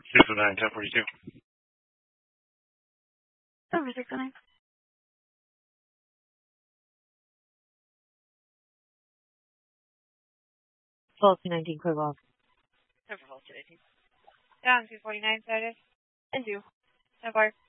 609, 1042. Over 609. 12-219, clear off. Over 12-219. Down 249, status. And 2. So far.